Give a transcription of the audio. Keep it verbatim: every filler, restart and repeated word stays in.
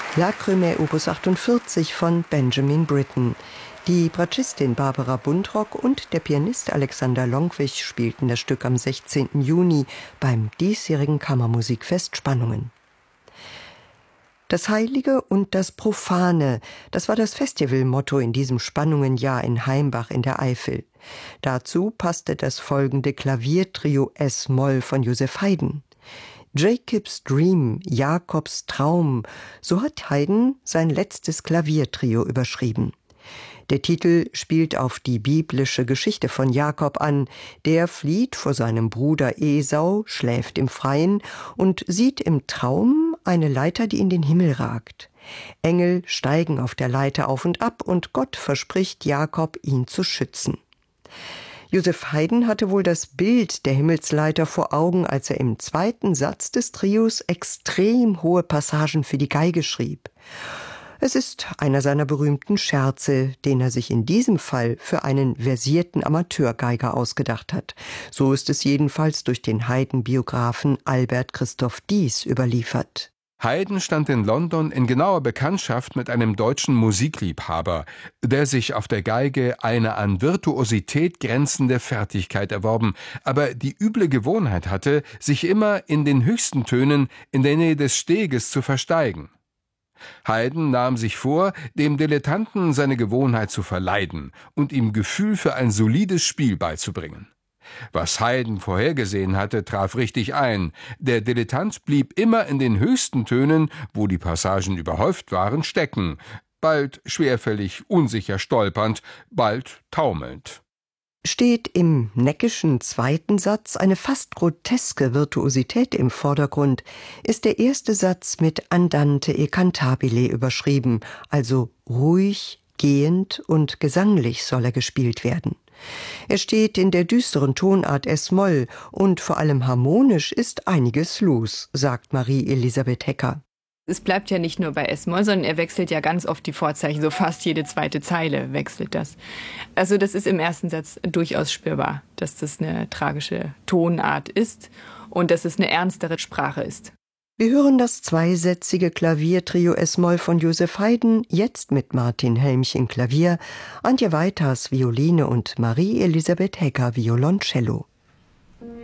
Lacrimae Opus achtundvierzig von Benjamin Britten. Die Bratschistin Barbara Buntrock und der Pianist Alexander Longwich spielten das Stück am sechzehnten Juni beim diesjährigen Kammermusikfest Spannungen. Das Heilige und das Profane, das war das Festivalmotto in diesem Spannungenjahr in Heimbach in der Eifel. Dazu passte das folgende Klaviertrio Es-Moll von Joseph Haydn. Jacob's Dream, Jakobs Traum, so hat Haydn sein letztes Klaviertrio überschrieben. Der Titel spielt auf die biblische Geschichte von Jakob an. Der flieht vor seinem Bruder Esau, schläft im Freien und sieht im Traum eine Leiter, die in den Himmel ragt. Engel steigen auf der Leiter auf und ab und Gott verspricht Jakob, ihn zu schützen. Joseph Haydn hatte wohl das Bild der Himmelsleiter vor Augen, als er im zweiten Satz des Trios extrem hohe Passagen für die Geige schrieb. Es ist einer seiner berühmten Scherze, den er sich in diesem Fall für einen versierten Amateurgeiger ausgedacht hat. So ist es jedenfalls durch den Haydn-Biografen Albert Christoph Dies überliefert. Haydn stand in London in genauer Bekanntschaft mit einem deutschen Musikliebhaber, der sich auf der Geige eine an Virtuosität grenzende Fertigkeit erworben, aber die üble Gewohnheit hatte, sich immer in den höchsten Tönen in der Nähe des Steges zu versteigen. Haydn nahm sich vor, dem Dilettanten seine Gewohnheit zu verleiden und ihm Gefühl für ein solides Spiel beizubringen. Was Haydn vorhergesehen hatte, traf richtig ein. Der Dilettant blieb immer in den höchsten Tönen, wo die Passagen überhäuft waren, stecken, bald schwerfällig, unsicher stolpernd, bald taumelnd. Steht im neckischen zweiten Satz eine fast groteske Virtuosität im Vordergrund, ist der erste Satz mit Andante e cantabile überschrieben, also ruhig, gehend und gesanglich soll er gespielt werden. Er steht in der düsteren Tonart Es-Moll und vor allem harmonisch ist einiges los, sagt Marie-Elisabeth Hecker. Es bleibt ja nicht nur bei Es-Moll, sondern er wechselt ja ganz oft die Vorzeichen, so fast jede zweite Zeile wechselt das. Also das ist im ersten Satz durchaus spürbar, dass das eine tragische Tonart ist und dass es eine ernstere Sprache ist. Wir hören das zweisätzige Klaviertrio Es-Moll von Joseph Haydn, jetzt mit Martin Helmchen Klavier, Antje Weiters Violine und Marie-Elisabeth Hecker Violoncello.